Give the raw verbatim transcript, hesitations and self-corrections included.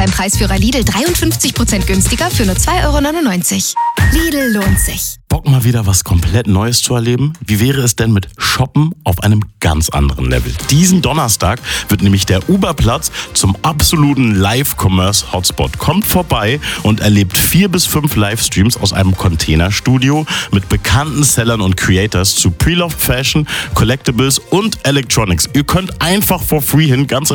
beim Preisführer Lidl dreiundfünfzig Prozent günstiger für nur zwei Euro neunundneunzig. Lidl lohnt sich. Bock mal wieder was komplett Neues zu erleben? Wie wäre es denn mit Shoppen auf einem ganz anderen Level? Diesen Donnerstag wird nämlich der Uberplatz zum absoluten Live-Commerce-Hotspot. Kommt vorbei und erlebt vier bis fünf Livestreams aus einem Containerstudio mit bekannten Sellern und Creators zu Pre-Loved Fashion, Collectibles und Electronics. Ihr könnt einfach for free hin, ganz